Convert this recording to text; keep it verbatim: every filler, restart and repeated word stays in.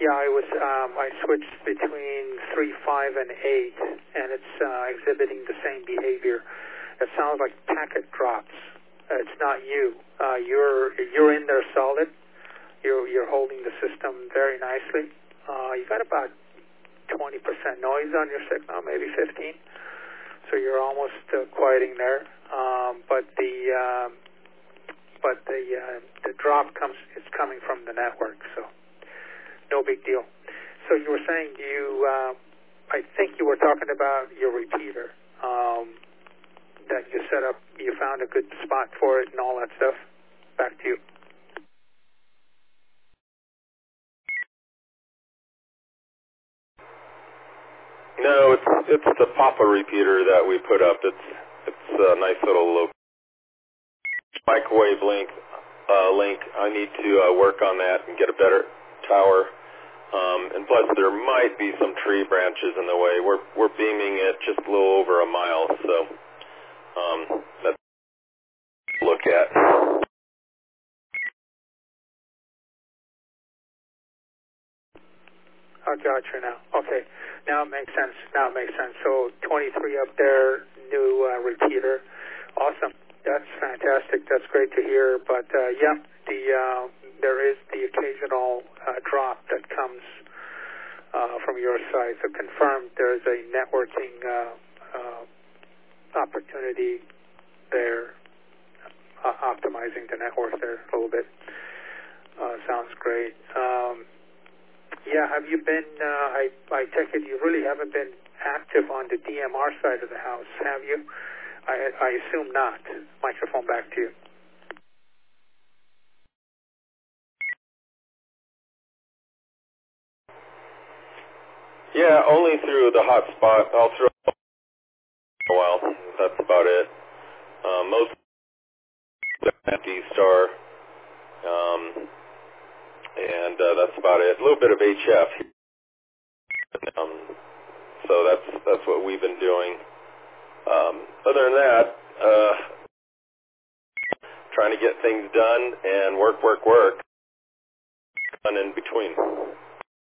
Yeah, I was. Um, I switched between three, five, and eight, and it's uh, exhibiting the same behavior. It sounds like packet drops. Uh, it's not you. Uh, you're you're in there solid. You're you're holding the system very nicely. Uh, you got about twenty percent noise on your signal, maybe fifteen. So you're almost uh, quieting there. Um, but the um, but the uh, the drop comes. It's coming from the network. So. No big deal. So you were saying you, uh, I think you were talking about your repeater, um, that you set up, you found a good spot for it and all that stuff. Back to you. No, it's it's the Papa repeater that we put up. It's it's a nice little low microwave link. Uh, link. I need to uh, work on that and get a better tower. Um, and plus, there might be some tree branches in the way. We're we're beaming it just a little over a mile, so um, let's look at. I got you now. Okay. Now it makes sense. Now it makes sense. So twenty-three up there, new uh, repeater. Awesome. That's fantastic. That's great to hear. But uh, yeah, the uh, there is the occasional uh, drop that comes uh, from your side. So confirmed there's a networking uh, uh, opportunity there, uh, optimizing the network there a little bit. Uh, sounds great. Um, Yeah, have you been, uh, I, I take it you really haven't been active on the D M R side of the house, have you? I, I assume not. Microphone back to you. Yeah, only through the hotspot. I'll throw it a while. That's about it. Um, most of the D-Star, um, and uh, that's about it. A little bit of H F. Um, so that's that's what we've been doing. Um, other than that, uh, trying to get things done and work, work, work, and in between.